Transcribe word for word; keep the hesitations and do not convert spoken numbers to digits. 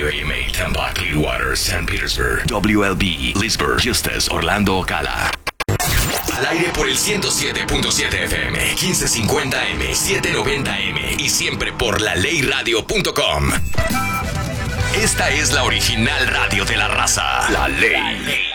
W A M A, Tampa, Clearwater, Saint Petersburg. W L B, Leesburg, Eustis, Orlando, Ocala. Al aire por el ciento siete punto siete F M, quince cincuenta M, setecientos noventa M y siempre por la ley radio punto com. Esta es la original radio de la raza. La Ley.